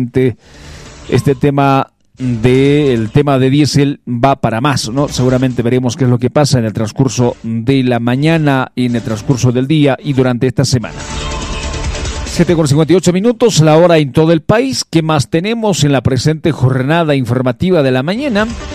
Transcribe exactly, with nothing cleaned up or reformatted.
seguramente este tema del tema de diésel va para más, ¿no? Seguramente veremos qué es lo que pasa en el transcurso de la mañana y en el transcurso del día y durante esta semana. siete con cincuenta y ocho minutos, la hora en todo el país. ¿Qué más tenemos en la presente jornada informativa de la mañana?